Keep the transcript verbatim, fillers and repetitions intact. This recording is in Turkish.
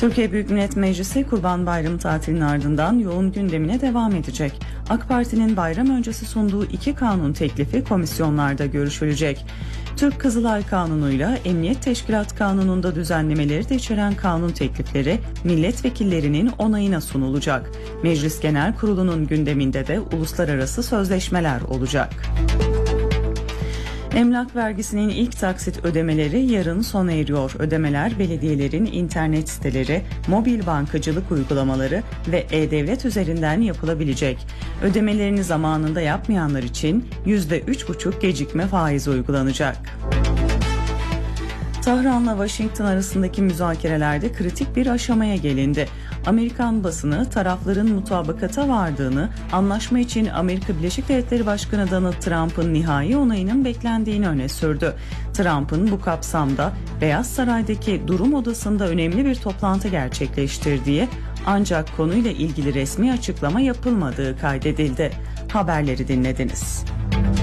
Türkiye Büyük Millet Meclisi Kurban Bayramı tatilinin ardından yoğun gündemine devam edecek. AK Parti'nin bayram öncesi sunduğu iki kanun teklifi komisyonlarda görüşülecek. Türk Kızılay Kanunu'yla Emniyet Teşkilat Kanunu'nda düzenlemeleri de içeren kanun teklifleri milletvekillerinin onayına sunulacak. Meclis Genel Kurulu'nun gündeminde de uluslararası sözleşmeler olacak. Emlak vergisinin ilk taksit ödemeleri yarın sona eriyor. Ödemeler belediyelerin internet siteleri, mobil bankacılık uygulamaları ve e-devlet üzerinden yapılabilecek. Ödemelerini zamanında yapmayanlar için yüzde üç buçuk gecikme faizi uygulanacak. Tahran'la Washington arasındaki müzakerelerde kritik bir aşamaya gelindi. Amerikan basını tarafların mutabakata vardığını, anlaşma için Amerika Birleşik Devletleri Başkanı Donald Trump'ın nihai onayının beklendiğini öne sürdü. Trump'ın bu kapsamda Beyaz Saray'daki durum odasında önemli bir toplantı gerçekleştirdiği, ancak konuyla ilgili resmi açıklama yapılmadığı kaydedildi. Haberleri dinlediniz.